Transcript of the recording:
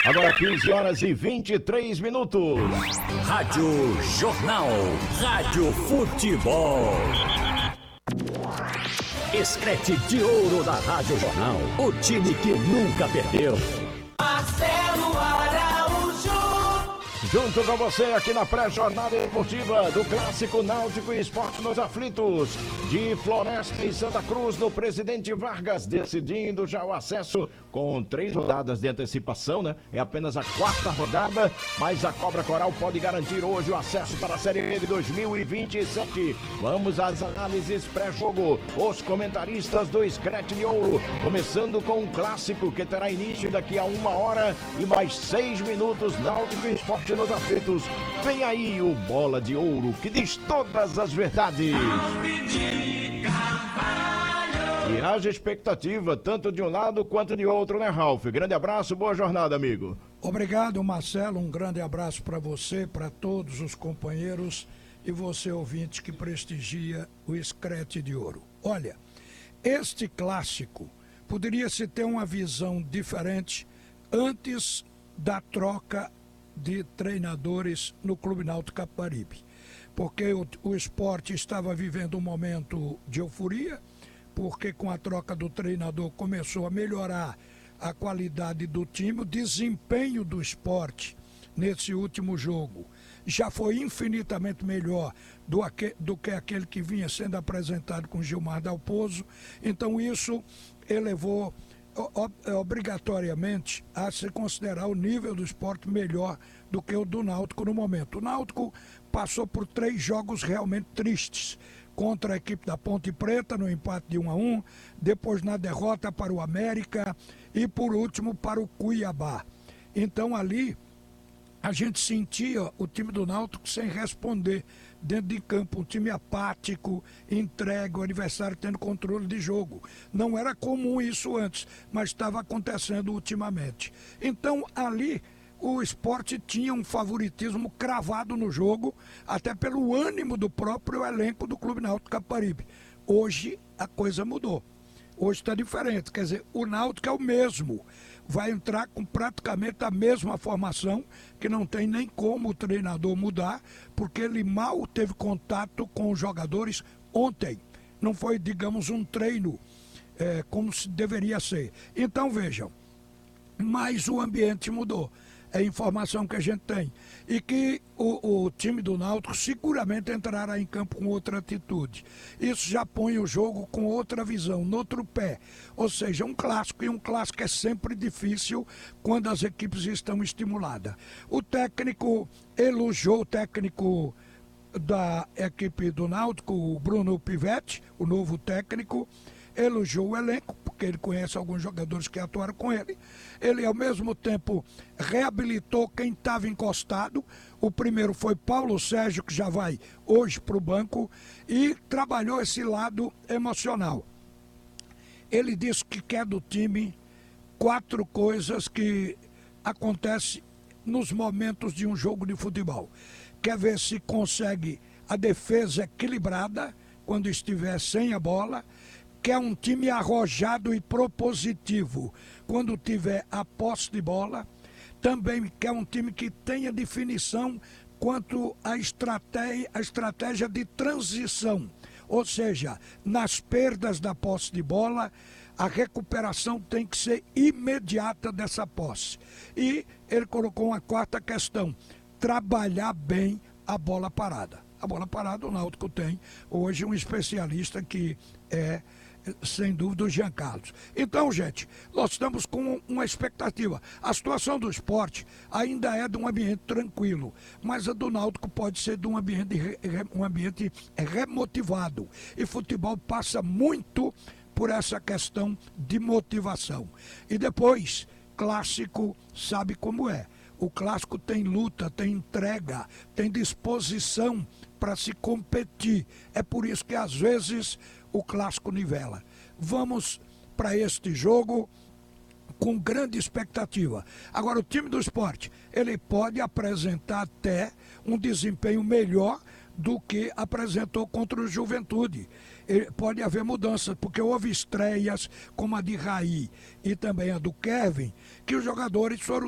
Agora 15 horas e 23 minutos. Rádio Jornal. Rádio Futebol. Escrete de ouro da Rádio Jornal. O time que nunca perdeu. Marcelo Araújo. Junto com você aqui na pré-jornada esportiva do Clássico Náutico e Esporte nos Aflitos, de Floresta e Santa Cruz, no Presidente Vargas, decidindo já o acesso com 3 rodadas de antecipação, né? É apenas a 4ª rodada, mas a Cobra Coral pode garantir hoje o acesso para a Série B de 2027. Vamos às análises pré-jogo, os comentaristas do Escrete de Ouro, começando com um clássico que terá início daqui a 1 hora e mais 6 minutos, Náutico e Esporte nos Aflitos. Vem aí o Bola de Ouro, que diz todas as verdades. E haja expectativa, tanto de um lado quanto de outro, né, Ralf? Grande abraço, boa jornada, amigo. Obrigado, Marcelo. Um grande abraço para você, para todos os companheiros e você, ouvinte, que prestigia o Escrete de Ouro. Olha, este clássico poderia-se ter uma visão diferente antes da troca de treinadores no Clube Náutico Capibaribe, porque o esporte estava vivendo um momento de euforia, porque com a troca do treinador começou a melhorar a qualidade do time, o desempenho do esporte nesse último jogo já foi infinitamente melhor do que aquele que vinha sendo apresentado com Gilmar Dalpozo. Então isso elevou obrigatoriamente a se considerar o nível do esporte melhor do que o do Náutico no momento. O Náutico passou por 3 jogos realmente tristes, contra a equipe da Ponte Preta no empate de 1-1, depois na derrota para o América e por último para o Cuiabá. Então ali a gente sentia o time do Náutico sem responder dentro de campo, um time apático, entregue, o adversário tendo controle de jogo. Não era comum isso antes, mas estava acontecendo ultimamente. Então ali o esporte tinha um favoritismo cravado no jogo, até pelo ânimo do próprio elenco do Clube Náutico Capibaribe. Hoje a coisa mudou. Hoje está diferente, quer dizer, o Náutico é o mesmo. Vai entrar com praticamente a mesma formação, que não tem nem como o treinador mudar, porque ele mal teve contato com os jogadores ontem. Não foi, digamos, um treino como se deveria ser. Então vejam, mas o ambiente mudou. É a informação que a gente tem. E que o time do Náutico seguramente entrará em campo com outra atitude. Isso já põe o jogo com outra visão, no outro pé. Ou seja, um clássico, e um clássico é sempre difícil quando as equipes estão estimuladas. O técnico elogiou, o técnico da equipe do Náutico, o Bruno Pivetti, o novo técnico, elogiou o elenco, porque ele conhece alguns jogadores que atuaram com ele. Ele, ao mesmo tempo, reabilitou quem estava encostado. O primeiro foi Paulo Sérgio, que já vai hoje para o banco, e trabalhou esse lado emocional. Ele disse que quer do time 4 coisas que acontecem nos momentos de um jogo de futebol. Quer ver se consegue a defesa equilibrada quando estiver sem a bola, quer um time arrojado e propositivo quando tiver a posse de bola, também quer um time que tenha definição quanto à estratégia de transição, ou seja, nas perdas da posse de bola, a recuperação tem que ser imediata dessa posse. E ele colocou uma 4ª questão: trabalhar bem a bola parada. A bola parada o Náutico tem hoje um especialista que é, sem dúvida, o Jean Carlos. Então, gente, nós estamos com uma expectativa. A situação do esporte ainda é de um ambiente tranquilo, mas a do Náutico pode ser de um ambiente remotivado. E futebol passa muito por essa questão de motivação. E depois, clássico sabe como é. O clássico tem luta, tem entrega, tem disposição para se competir. É por isso que às vezes o clássico nivela. Vamos para este jogo com grande expectativa. Agora, o time do esporte, ele pode apresentar até um desempenho melhor do que apresentou contra o Juventude. Pode haver mudanças, porque houve estreias como a de Raí e também a do Kevin, que os jogadores foram